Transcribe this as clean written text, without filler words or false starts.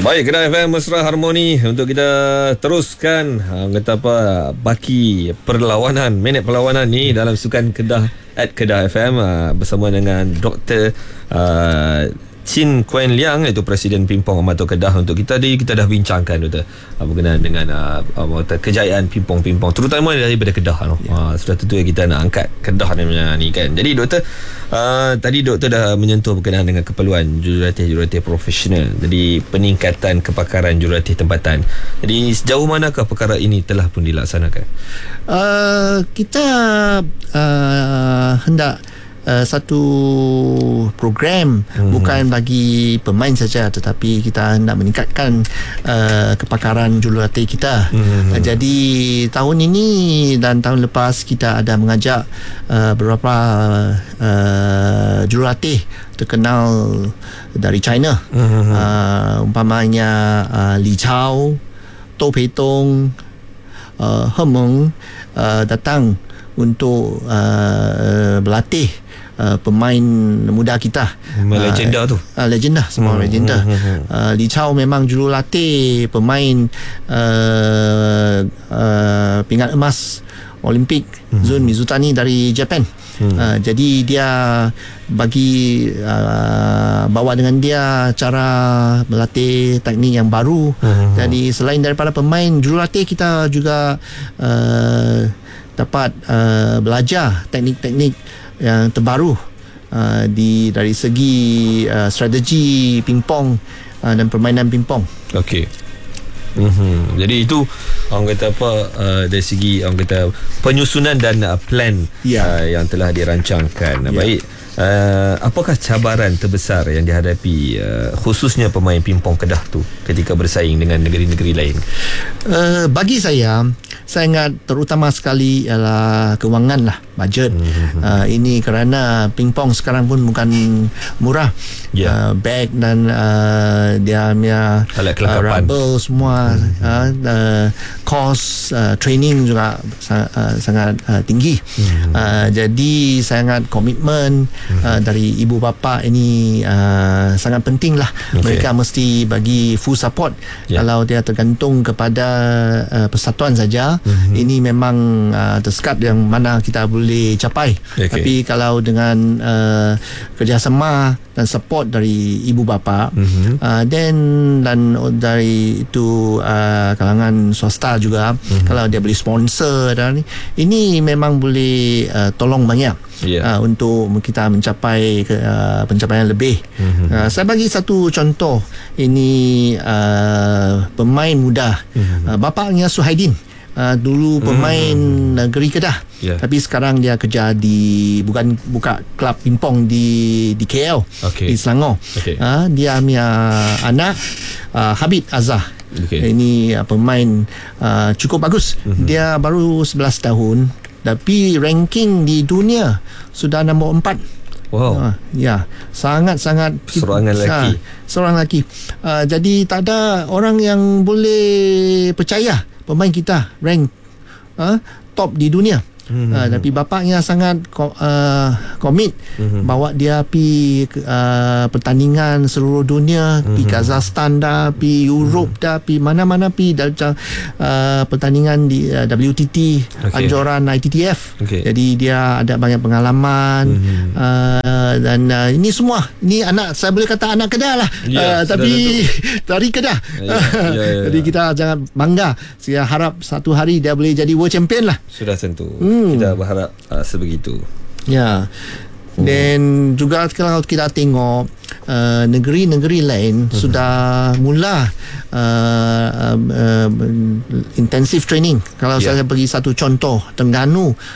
Baik, Kedah FM Mesra Harmoni untuk kita teruskan kata apa, baki perlawanan, minit perlawanan ni dalam sukan Kedah at Kedah FM bersama dengan Dr. Chin Kuan Liang, iaitu Presiden Pimpong Amatur Kedah. Untuk kita dah bincangkan Doktor berkenaan dengan kejayaan Pimpong terutama daripada Kedah sudah tentu kita nak angkat Kedah ni kan. Jadi Doktor, tadi Doktor dah menyentuh berkenaan dengan keperluan jurulatih profesional, jadi peningkatan kepakaran jurulatih tempatan. Jadi sejauh manakah perkara ini telah pun dilaksanakan? Kita hendak satu program bukan bagi pemain saja, tetapi kita hendak meningkatkan kepakaran jurulatih kita. Jadi tahun ini dan tahun lepas kita ada mengajak beberapa jurulatih terkenal dari China, umpamanya Li Chao, Toh Pei Tong, He Meng datang untuk berlatih pemain muda kita. Legenda tu, legenda, semua legenda. Li Chao memang jurulatih pemain pingat emas Olimpik Zun Mizutani dari Japan. Jadi dia bagi bawa dengan dia cara berlatih teknik yang baru. Jadi selain daripada pemain, jurulatih kita juga dapat belajar teknik-teknik yang terbaru dari segi strategi pingpong dan permainan pingpong. Okey. Jadi itu orang kata apa, dari segi orang kata penyusunan dan plan yang telah dirancangkan. Baik. Apakah cabaran terbesar yang dihadapi khususnya pemain pingpong Kedah tu ketika bersaing dengan negeri-negeri lain? Bagi saya sangat terutama sekali ialah kewangan lah, bajet. Ini kerana pingpong sekarang pun bukan murah. Bag dan dia punya alat kelengkapan, rubber semua, cost training juga sangat tinggi. Jadi sangat komitmen dari ibu bapa ini sangat penting lah. Mereka mesti bagi full support. Kalau dia tergantung kepada persatuan saja, ini memang tersekat yang mana kita boleh capai. Tapi kalau dengan kerjasama dan support dari ibu bapa, dan dari itu kalangan swasta juga, kalau dia beli sponsor dan ini memang boleh tolong banyak untuk kita mencapai pencapaian lebih. Saya bagi satu contoh. Ini pemain muda, bapaknya Suhaidin, dulu pemain negeri Kedah, tapi sekarang dia kerja bukan buka kelab pingpong di KL, di Selangor. Dia punya anak Habib Azhar, ini pemain cukup bagus. Dia baru 11 tahun, tapi ranking di dunia sudah nombor 4. Sangat-sangat seorang lelaki. Jadi tak ada orang yang boleh percaya pemain kita rank top di dunia. Tapi bapaknya sangat komit bawa dia pi pertandingan seluruh dunia, pi Kazakhstan dah, pi Europe dah, pi mana-mana, pi pertandingan di WTT, anjuran ITTF. Jadi dia ada banyak pengalaman. Dan ini semua, ini anak, saya boleh kata anak Kedah lah, tapi dari Kedah. Jadi kita jangan bangga. Saya harap satu hari dia boleh jadi world champion lah. Sudah tentu. Kita berharap sebegitu. Dan juga kalau kita tengok negeri-negeri lain sudah mula intensive training. Kalau saya bagi satu contoh, Terengganu